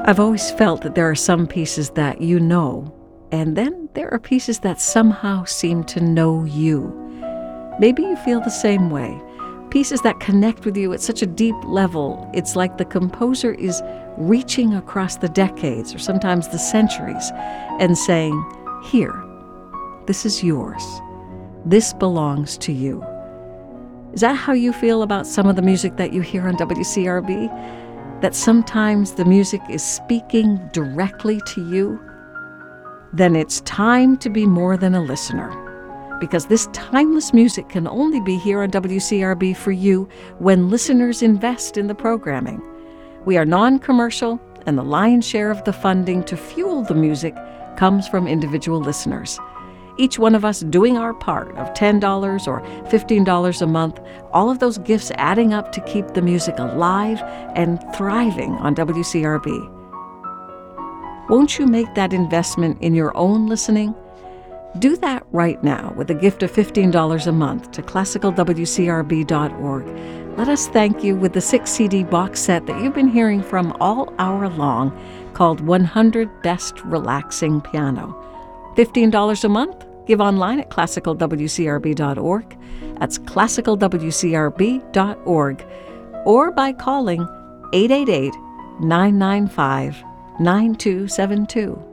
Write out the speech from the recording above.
I've always felt that there are some pieces that you know, and then there are pieces that somehow seem to know you. Maybe you feel the same way. Pieces that connect with you at such a deep level, it's like the composer is reaching across the decades or sometimes the centuries and saying, "Here, this is yours. This belongs to you." Is that how you feel about some of the music that you hear on WCRB? That sometimes the music is speaking directly to you? Then it's time to be more than a listener. Because this timeless music can only be here on WCRB for you when listeners invest in the programming. We are non-commercial, and the lion's share of the funding to fuel the music comes from individual listeners. Each one of us doing our part of $10 or $15 a month, all of those gifts adding up to keep the music alive and thriving on WCRB. Won't you make that investment in your own listening? Do that right now with a gift of $15 a month to classicalwcrb.org. Let us thank you with the 6-CD box set that you've been hearing from all hour long called 100 Best Relaxing Piano. $15 a month? Give online at classicalwcrb.org. That's classicalwcrb.org. Or by calling 888-995-9272.